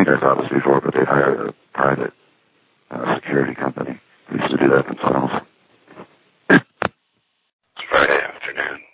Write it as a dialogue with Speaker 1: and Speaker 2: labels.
Speaker 1: Banger's office before, but they'd hired a private security company who used to do that themselves.
Speaker 2: It's Friday afternoon.